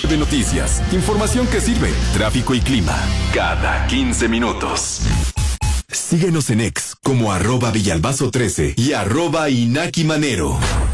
de noticias, información que sirve, tráfico y clima. Cada 15 minutos. Síguenos en X como @Villalbazo13 y @Inaki Manero.